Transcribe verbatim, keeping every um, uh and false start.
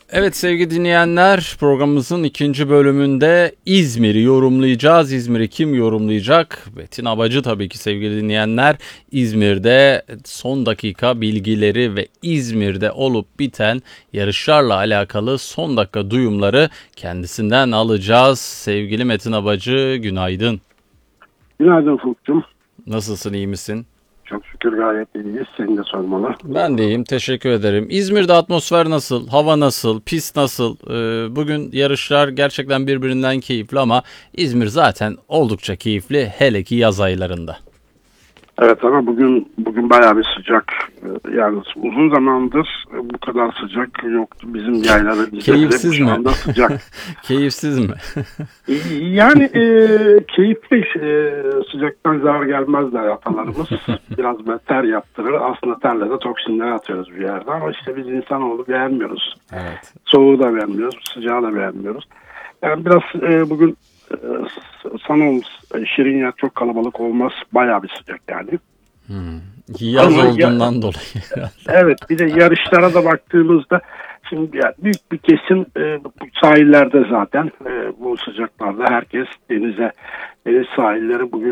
Evet sevgili dinleyenler, programımızın ikinci bölümünde İzmir'i yorumlayacağız. İzmir'i kim yorumlayacak? Metin Abacı tabii ki sevgili dinleyenler. İzmir'de son dakika bilgileri ve İzmir'de olup biten yarışlarla alakalı son dakika duyumları kendisinden alacağız. Sevgili Metin Abacı, günaydın. Günaydın Ufuk'cum. Nasılsın, iyi misin? Çok şükür gayet iyiyiz. Seni de sormalı. Ben de iyiyim, teşekkür ederim. İzmir'de atmosfer nasıl, hava nasıl, pist nasıl? Ee, bugün yarışlar gerçekten birbirinden keyifli ama İzmir zaten oldukça keyifli, hele ki yaz aylarında. Evet ama bugün bugün bayağı bir sıcak. Yani uzun zamandır bu kadar sıcak yoktu. Bizim yaylarda bizde Keyifsiz şu mi? anda sıcak. Keyifsiz mi? Yani e, keyifli, e, sıcaktan zarar gelmez der atalarımız. Biraz böyle ter yaptırır. Aslında terle de toksinleri atıyoruz bir yerde ama işte biz insanoğlu beğenmiyoruz. Evet. Soğuğu da beğenmiyoruz, sıcağı da beğenmiyoruz. Yani biraz e, bugün e, sanırım Şirin çok kalabalık olmaz. Bayağı bir sıcak yani. Hmm. Yaz Ama olduğundan ya, dolayı. evet, bir de yarışlara da baktığımızda şimdi yani büyük bir kesim e, sahillerde zaten e, bu sıcaklarda herkes denize, deniz sahilleri bugün